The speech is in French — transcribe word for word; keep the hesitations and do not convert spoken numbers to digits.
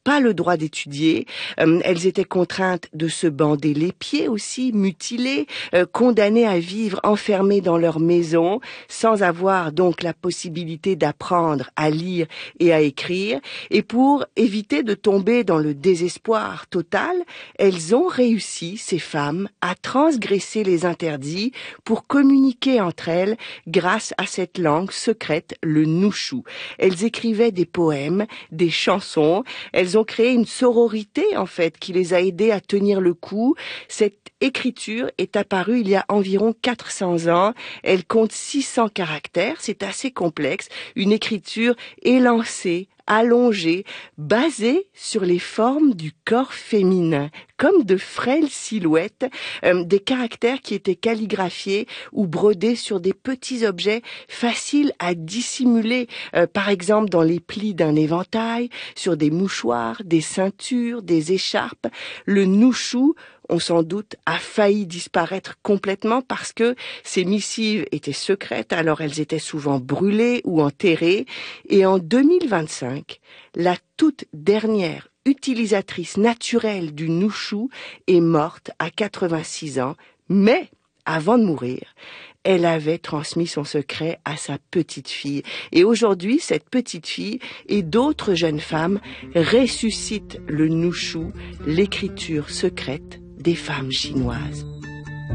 pas le droit d'étudier. Euh, elles étaient contraintes de se bander les pieds aussi, mutilées, euh, condamnées à vivre enfermées dans leur maison, sans avoir donc la possibilité d'apprendre à lire et à écrire. Et pour éviter de tomber dans le désespoir total, elles ont réussi, ces femmes, à transgresser les interdits pour communiquer entre elles grâce à cette langue secrète, le nushu. Elles écrivaient des poèmes, des chansons. Elles ont créé une sororité, en fait, qui les a aidées à tenir le coup. Cette écriture est apparue il y a environ quatre cents ans. Elle compte six cents caractères. C'est assez complexe. Une écriture élancée, allongée, basée sur les formes du corps féminin, comme de frêles silhouettes, euh, des caractères qui étaient calligraphiés ou brodés sur des petits objets faciles à dissimuler, euh, par exemple dans les plis d'un éventail, sur des mouchoirs, des ceintures, des écharpes. Le nushu, on sans doute, a failli disparaître complètement parce que ces missives étaient secrètes, alors elles étaient souvent brûlées ou enterrées. Et en deux mille vingt-cinq, la toute dernière utilisatrice naturelle du nushu est morte à quatre-vingt-six ans, mais avant de mourir, elle avait transmis son secret à sa petite fille. Et aujourd'hui, cette petite fille et d'autres jeunes femmes ressuscitent le nushu, l'écriture secrète des femmes chinoises.